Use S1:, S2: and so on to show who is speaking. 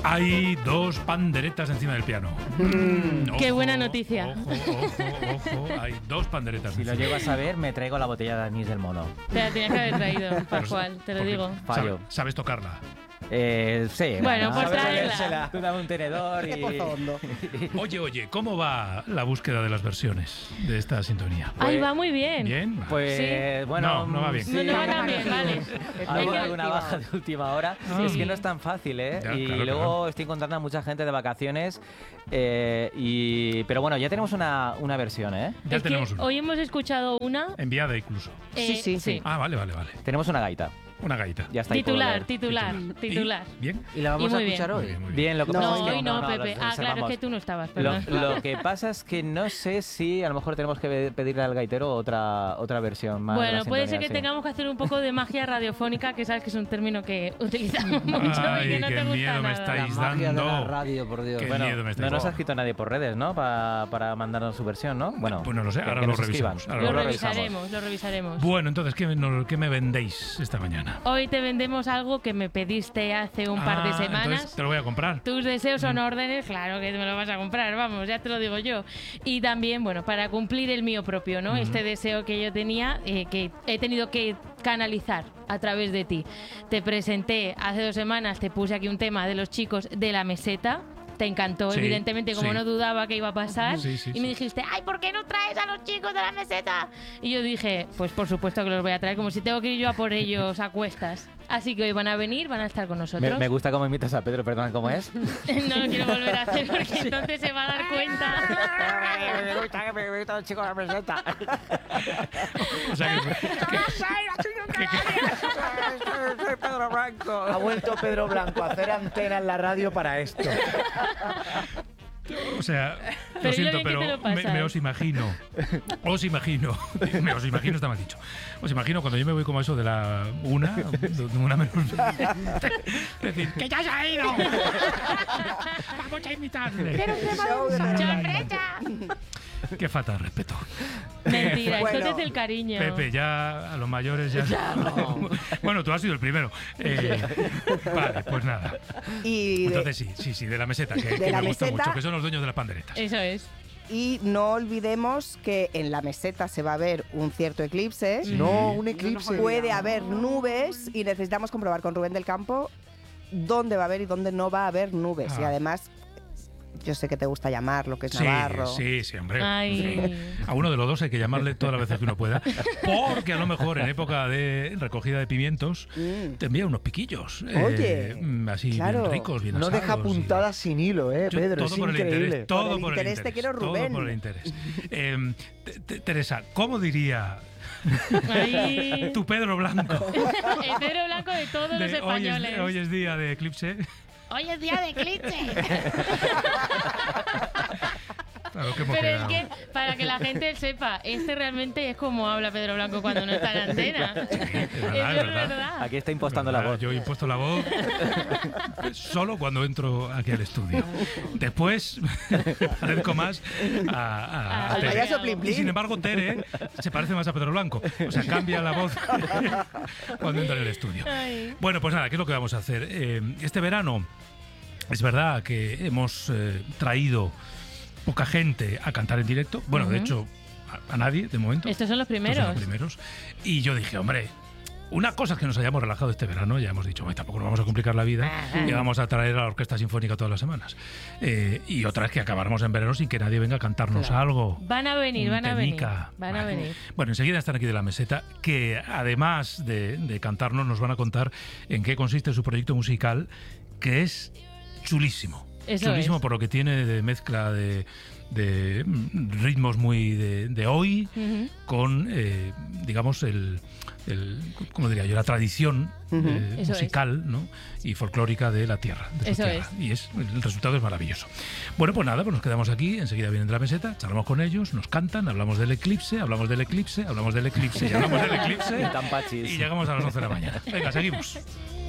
S1: Hay 2 panderetas encima del piano.
S2: Qué buena noticia.
S1: Ojo, hay 2 panderetas.
S3: Si lo llego a saber, me traigo la botella de anís del mono.
S2: Te la tenías que haber traído, Pascual, te lo digo.
S3: Fallo.
S1: ¿Sabes tocarla?
S3: Sí.
S2: Bueno, pues
S3: tráela. Tú dame un tenedor y...
S1: Oye, ¿cómo va la búsqueda de las versiones de esta sintonía?
S2: Ahí va muy bien.
S1: ¿Bien?
S3: Pues
S2: Sí.
S3: bueno...
S1: No va bien.
S3: Sí.
S2: No va tan bien, vale.
S3: Hago alguna baja de última hora.
S1: Sí.
S3: Es que no es tan fácil, ¿eh?
S1: Ya,
S3: y
S1: claro,
S3: luego
S1: claro.
S3: estoy encontrando a mucha gente de vacaciones. Pero bueno, ya tenemos una versión, ¿eh?
S1: Ya
S2: Es que
S1: tenemos una.
S2: hoy hemos escuchado una...
S1: Enviada incluso.
S4: Sí.
S1: Ah, vale.
S3: Tenemos una gaita.
S1: Una gaita.
S3: Ya está ahí por ver.
S2: Titular.
S1: ¿Y? ¿Bien?
S4: ¿Y la vamos
S2: Y
S4: a
S2: muy
S4: escuchar
S2: bien.
S4: hoy?
S1: Muy bien, muy bien.
S3: Bien, lo que
S4: No,
S3: pasa es
S2: No,
S3: que
S2: hoy no,
S3: lo
S2: Pepe. Ah, claro, es
S3: reservamos.
S2: que tú no estabas, perdón.
S3: Lo que pasa es que no sé si a lo mejor tenemos que pedirle al gaitero otra versión más. de la
S2: Bueno, puede ser que
S3: sintonía, sí.
S2: tengamos que hacer un poco de magia radiofónica, que sabes que es un término que utilizamos mucho
S1: Ay,
S2: y que no
S1: qué
S2: te gusta
S1: miedo me
S2: nada.
S1: estáis
S4: La magia de la
S1: dando.
S4: radio, por Dios.
S1: Qué
S3: Bueno,
S1: miedo me estáis
S3: no nos ha
S1: dando.
S3: escrito nadie por redes, ¿no? Para mandarnos su versión, ¿no? Bueno,
S1: Pues no lo sé,
S3: que
S1: ahora
S3: nos
S1: lo
S3: escriban.
S1: revisamos.
S2: Lo
S3: Ahora
S2: revisaremos, lo revisaremos.
S1: Bueno, entonces, ¿qué me vendéis esta mañana?
S2: Hoy te vendemos algo que me pediste hace un par de
S1: Ah,
S2: semanas.
S1: entonces te lo voy a comprar.
S2: Tus deseos son órdenes, claro que me lo vas a comprar, vamos, ya te lo digo yo. Y también, bueno, para cumplir el mío propio, ¿no? Este deseo que yo tenía, que he tenido que canalizar a través de ti. Te presenté hace 2 semanas, te puse aquí un tema de los chicos de La Meseta. Te encantó,
S1: Sí,
S2: evidentemente, como
S1: sí.
S2: no dudaba que iba a pasar.
S1: Sí, sí,
S2: y me
S1: sí.
S2: dijiste, ay, ¿por qué no traes a los chicos de La Meseta? Y yo dije, pues por supuesto que los voy a traer, como si tengo que ir yo a por ellos a cuestas. Así que hoy van a venir, van a estar con nosotros.
S3: Me gusta cómo imitas a Pedro, perdón, ¿cómo es?
S2: No lo quiero volver a hacer porque entonces se va a dar cuenta.
S3: me gusta los chicos de la meseta.
S1: O sea,
S3: Soy Pedro Blanco.
S4: Ha vuelto Pedro Blanco a hacer antena en la radio para esto.
S1: O sea,
S2: Pero
S1: lo siento,
S2: dile que te
S1: pero
S2: lo pasas.
S1: me os imagino, está mal dicho. Os imagino cuando yo me voy como eso de la una menos. Decir, ¡que ya se ha ido! ¡Vamos a imitarle!
S2: ¡Chorreta!
S1: ¡Qué falta de respeto!
S2: Mentira,
S4: Bueno,
S2: esto es el cariño.
S1: Pepe, ya a los mayores ya... Bueno, tú has sido el primero. Vale, pues nada.
S5: Y,
S1: Entonces sí, de La Meseta, que
S5: La
S1: me gusta
S5: Meseta.
S1: mucho, que son los dueños de las panderetas.
S2: Eso es.
S5: y no olvidemos que en la meseta se va a ver un cierto eclipse.
S4: No, un eclipse.
S5: Puede haber nubes y necesitamos comprobar con Rubén del Campo dónde va a haber y dónde no va a haber nubes.
S1: Ah.
S5: Y además, yo sé que te gusta llamar lo que es
S1: Sí,
S5: Navarro.
S1: sí, hombre.
S2: Ay.
S1: Sí. A uno de los dos hay que llamarle todas las veces que uno pueda, porque a lo mejor en época de recogida de pimientos te envía unos piquillos.
S5: Oye,
S1: así
S5: claro.
S1: bien ricos, bien
S4: No
S1: asados.
S4: deja puntadas sin hilo,
S1: Yo
S4: Pedro.
S1: todo
S4: Es
S1: por el
S4: increíble.
S1: interés, todo
S5: Por el
S1: por el
S5: interés te
S1: interés.
S5: quiero, Rubén.
S1: Todo por el interés. Teresa, ¿cómo diría
S2: Ay.
S1: tu Pedro Blanco?
S2: El Pedro Blanco de todos los
S1: de
S2: españoles.
S1: hoy es día de eclipse.
S2: Hoy es día de eclipse.
S1: Claro, qué
S2: Pero es
S1: emocionado.
S2: que, para que la gente sepa, este realmente es como habla Pedro Blanco cuando no está en antena.
S1: es verdad,
S2: Eso
S1: es verdad.
S3: Aquí está impostando la
S1: ¿Verdad?
S3: voz.
S1: Yo he impuesto la voz solo cuando entro aquí al estudio. Después parezco más a
S2: Al
S1: Tere.
S5: payaso Plin Plin.
S1: Y sin embargo, Tere se parece más a Pedro Blanco. O sea, cambia la voz cuando entra en el estudio.
S2: Ay.
S1: Bueno, pues nada, ¿qué es lo que vamos a hacer? Este verano es verdad que hemos traído poca gente a cantar en directo. Bueno, de hecho, a nadie de momento.
S2: Estos son los
S1: Estos
S2: primeros.
S1: son los primeros. Y yo dije, hombre, una cosa es que nos hayamos relajado este verano, ya hemos dicho, tampoco nos vamos a complicar la vida y vamos a traer a la Orquesta Sinfónica todas las semanas. Y otra es que acabáramos en verano sin que nadie venga a cantarnos algo.
S2: Van a venir,
S1: Un
S2: van a venir.
S1: temica.
S2: Van a
S1: Vale.
S2: venir.
S1: Bueno, enseguida están aquí de la meseta, que además de cantarnos, nos van a contar en qué consiste su proyecto musical, que es chulísimo.
S2: Eso
S1: Chulísimo
S2: es.
S1: por lo que tiene de mezcla de ritmos muy de hoy con, digamos, ¿cómo diría yo? La tradición
S2: Eso
S1: musical, ¿no? Y folclórica de la tierra. De su
S2: Eso
S1: tierra. Y el resultado es maravilloso. Bueno, pues nada, pues nos quedamos aquí, enseguida vienen de la meseta, charlamos con ellos, nos cantan, hablamos del eclipse, hablamos del eclipse, hablamos del eclipse y hablamos del eclipse
S3: Tan pachis.
S1: y llegamos a las 11 de la mañana. Venga, seguimos.